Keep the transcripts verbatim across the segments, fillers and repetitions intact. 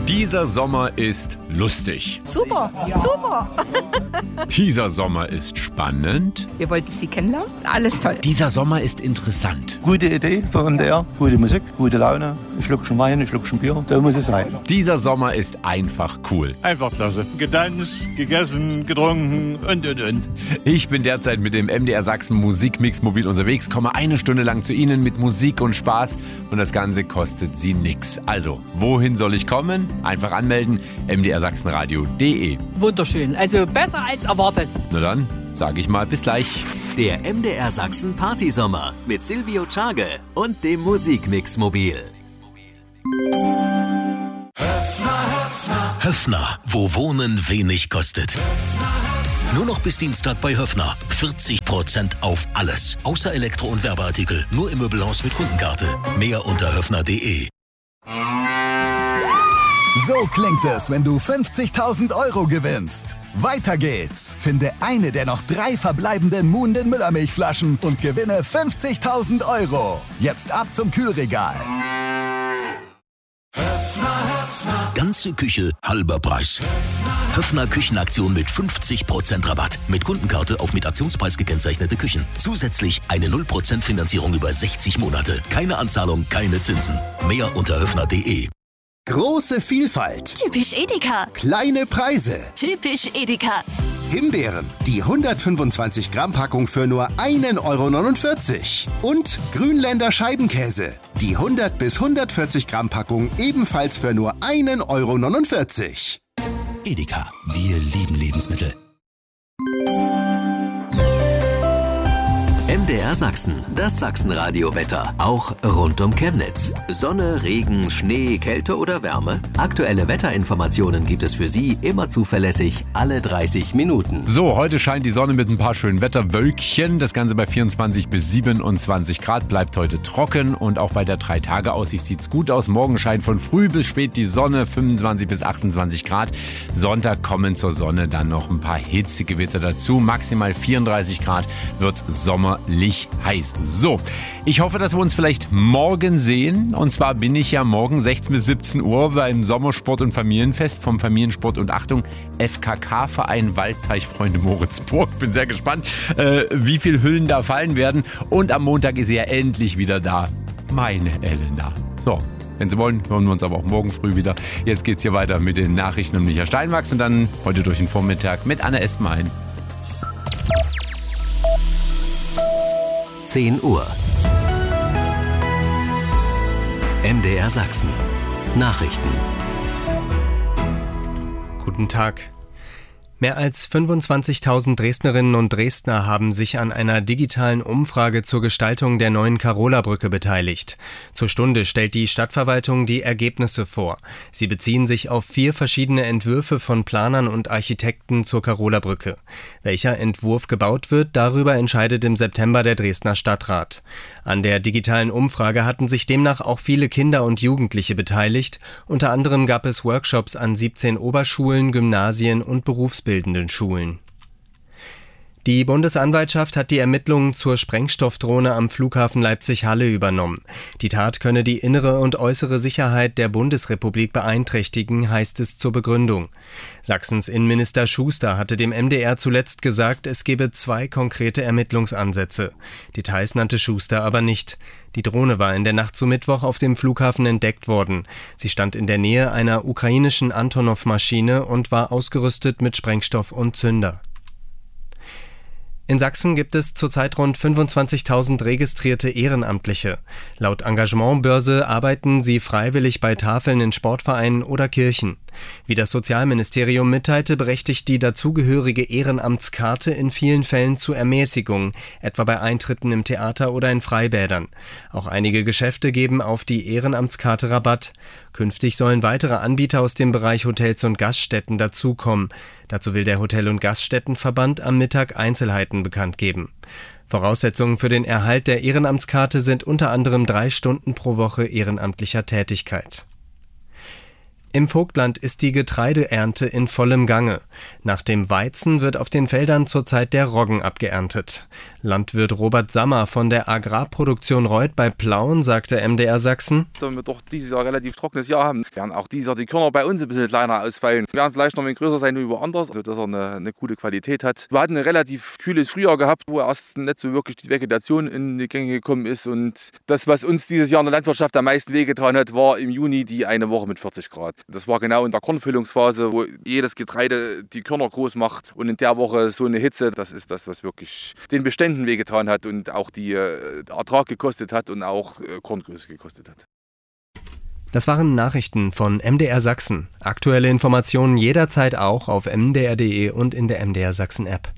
Dieser Sommer ist lustig. Super, ja. super. Dieser Sommer ist spannend. Wir wollten Sie kennenlernen. Alles toll. Dieser Sommer ist interessant. Gute Idee von M D R, gute Musik, gute Laune. Ein Schluckchen Wein, ein Schluckchen Bier, so muss es sein. Dieser Sommer ist einfach cool. Einfach klasse. Getanzt, gegessen, getrunken und, und, und. Ich bin derzeit mit dem M D R Sachsen Musikmix mobil unterwegs, komme eine Stunde lang zu Ihnen mit Musik und Spaß und das Ganze kostet Sie nix. Also, wohin soll ich kommen? Einfach anmelden, m d r sachsenradio punkt d e. Wunderschön, also besser als erwartet. Na dann, sage ich mal, bis gleich. Der M D R Sachsen Partysommer mit Silvio Tschage und dem Musikmix mobil. Höffner, wo Wohnen wenig kostet. Nur noch bis Dienstag bei Höffner. vierzig Prozent auf alles. Außer Elektro- und Werbeartikel. Nur im Möbelhaus mit Kundenkarte. Mehr unter höffner punkt d e. So klingt es, wenn du fünfzigtausend Euro gewinnst. Weiter geht's. Finde eine der noch drei verbleibenden Muhnden Müllermilchflaschen und gewinne fünfzigtausend Euro. Jetzt ab zum Kühlregal. Ganze Küche, halber Preis. Höffner Küchenaktion mit fünfzig Prozent Rabatt. Mit Kundenkarte auf mit Aktionspreis gekennzeichnete Küchen. Zusätzlich eine null Prozent Finanzierung über sechzig Monate. Keine Anzahlung, keine Zinsen. Mehr unter höffner punkt d e. Große Vielfalt. Typisch Edeka. Kleine Preise. Typisch Edeka. Himbeeren. Die hundertfünfundzwanzig Gramm Packung für nur ein Euro neunundvierzig. Und Grünländer Scheibenkäse. Die hundert bis hundertvierzig Gramm Packung ebenfalls für nur ein Euro neunundvierzig. Edeka. Wir lieben Lebensmittel. M D R Sachsen, das Sachsenradio-Wetter, auch rund um Chemnitz. Sonne, Regen, Schnee, Kälte oder Wärme? Aktuelle Wetterinformationen gibt es für Sie immer zuverlässig alle dreißig Minuten. So, heute scheint die Sonne mit ein paar schönen Wetterwölkchen. Das Ganze bei vierundzwanzig bis siebenundzwanzig Grad, bleibt heute trocken und auch bei der drei Tage Aussicht sieht's gut aus. Morgen scheint von früh bis spät die Sonne, fünfundzwanzig bis achtundzwanzig Grad. Sonntag kommen zur Sonne dann noch ein paar Hitzegewitter dazu. Maximal vierunddreißig Grad, wird Sommer heiß. So, ich hoffe, dass wir uns vielleicht morgen sehen. Und zwar bin ich ja morgen sechzehn bis siebzehn Uhr beim Sommersport- und Familienfest vom Familiensport- und Achtung F K K-Verein Waldteichfreunde Moritzburg. Bin sehr gespannt, äh, wie viele Hüllen da fallen werden. Und am Montag ist sie ja endlich wieder da. Meine Elena. So. Wenn Sie wollen, hören wir uns aber auch morgen früh wieder. Jetzt geht's hier weiter mit den Nachrichten und Michael Steinwachs und dann heute durch den Vormittag mit Anne Esmein. zehn Uhr. M D R Sachsen. Nachrichten. Guten Tag. Mehr als fünfundzwanzigtausend Dresdnerinnen und Dresdner haben sich an einer digitalen Umfrage zur Gestaltung der neuen Karola-Brücke beteiligt. Zur Stunde stellt die Stadtverwaltung die Ergebnisse vor. Sie beziehen sich auf vier verschiedene Entwürfe von Planern und Architekten zur Karola-Brücke. Welcher Entwurf gebaut wird, darüber entscheidet im September der Dresdner Stadtrat. An der digitalen Umfrage hatten sich demnach auch viele Kinder und Jugendliche beteiligt. Unter anderem gab es Workshops an siebzehn Oberschulen, Gymnasien und Berufsbildungsstätten. Bildenden Schulen. Die Bundesanwaltschaft hat die Ermittlungen zur Sprengstoffdrohne am Flughafen Leipzig-Halle übernommen. Die Tat könne die innere und äußere Sicherheit der Bundesrepublik beeinträchtigen, heißt es zur Begründung. Sachsens Innenminister Schuster hatte dem M D R zuletzt gesagt, es gebe zwei konkrete Ermittlungsansätze. Details nannte Schuster aber nicht. Die Drohne war in der Nacht zu Mittwoch auf dem Flughafen entdeckt worden. Sie stand in der Nähe einer ukrainischen Antonov-Maschine und war ausgerüstet mit Sprengstoff und Zünder. In Sachsen gibt es zurzeit rund fünfundzwanzigtausend registrierte Ehrenamtliche. Laut Engagementbörse arbeiten sie freiwillig bei Tafeln in Sportvereinen oder Kirchen. Wie das Sozialministerium mitteilte, berechtigt die dazugehörige Ehrenamtskarte in vielen Fällen zu Ermäßigung, etwa bei Eintritten im Theater oder in Freibädern. Auch einige Geschäfte geben auf die Ehrenamtskarte Rabatt. Künftig sollen weitere Anbieter aus dem Bereich Hotels und Gaststätten dazukommen. Dazu will der Hotel- und Gaststättenverband am Mittag Einzelheiten bekannt geben. Voraussetzungen für den Erhalt der Ehrenamtskarte sind unter anderem drei Stunden pro Woche ehrenamtlicher Tätigkeit. Im Vogtland ist die Getreideernte in vollem Gange. Nach dem Weizen wird auf den Feldern zurzeit der Roggen abgeerntet. Landwirt Robert Sammer von der Agrarproduktion Reuth bei Plauen sagte M D R Sachsen: Da wir doch dieses Jahr relativ trockenes Jahr haben, werden auch dieses Jahr die Körner bei uns ein bisschen kleiner ausfallen. Wir werden vielleicht noch ein bisschen größer sein wie woanders, also dass er eine, eine gute Qualität hat. Wir hatten ein relativ kühles Frühjahr gehabt, wo erst nicht so wirklich die Vegetation in die Gänge gekommen ist. Und das, was uns dieses Jahr in der Landwirtschaft am meisten wehgetan hat, war im Juni die eine Woche mit vierzig Grad. Das war genau in der Kornfüllungsphase, wo jedes Getreide die Körner groß macht. Und in der Woche so eine Hitze, das ist das, was wirklich den Beständen wehgetan hat und auch die äh, Ertrag gekostet hat und auch äh, Korngröße gekostet hat. Das waren Nachrichten von M D R Sachsen. Aktuelle Informationen jederzeit auch auf m d r punkt d e und in der M D R Sachsen App.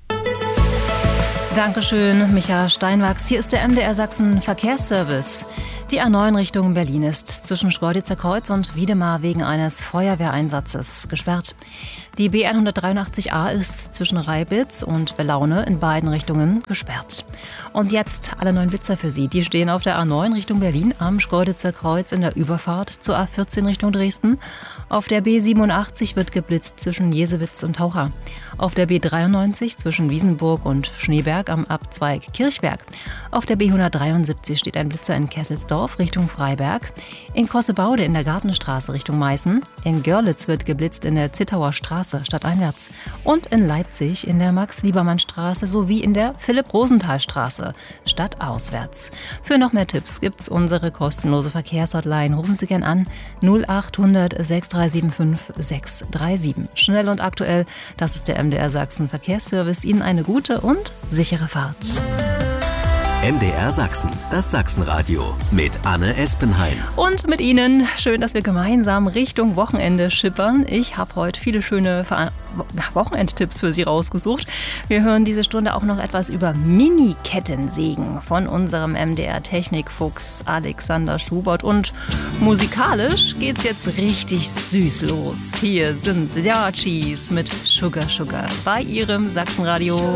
Dankeschön, Micha Steinwachs. Hier ist der M D R Sachsen Verkehrsservice. Die A neun Richtung Berlin ist zwischen Schkeuditzer Kreuz und Wiedemar wegen eines Feuerwehreinsatzes gesperrt. Die B hundertdreiundachtzig a ist zwischen Reibitz und Belaune in beiden Richtungen gesperrt. Und jetzt alle neuen Blitzer für Sie. Die stehen auf der A neun Richtung Berlin am Schkeuditzer Kreuz in der Überfahrt zur A vierzehn Richtung Dresden. Auf der B siebenundachtzig wird geblitzt zwischen Jesewitz und Taucher. Auf der B dreiundneunzig zwischen Wiesenburg und Schneeberg am Abzweig Kirchberg. Auf der B hundertdreiundsiebzig steht ein Blitzer in Kesselsdorf Richtung Freiberg. In Kossebaude in der Gartenstraße Richtung Meißen. In Görlitz wird geblitzt in der Zittauer Straße stadteinwärts. Und in Leipzig in der Max-Liebermann-Straße sowie in der Philipp-Rosenthal-Straße stadtauswärts. Für noch mehr Tipps gibt's unsere kostenlose Verkehrshotline. Rufen Sie gern an null acht hundert sechs drei sieben fünf sechs drei sieben. Schnell und aktuell, das ist der M D R Sachsen Verkehrsservice. Ihnen eine gute und sichere Fahrt. M D R Sachsen, das Sachsenradio mit Anne Espenheim. Und mit Ihnen, schön, dass wir gemeinsam Richtung Wochenende schippern. Ich habe heute viele schöne Ver- Wochenendtipps für Sie rausgesucht. Wir hören diese Stunde auch noch etwas über Mini-Kettensägen von unserem M D R-Technikfuchs Alexander Schubert. Und musikalisch geht's jetzt richtig süß los. Hier sind The Archies mit Sugar Sugar bei Ihrem Sachsenradio.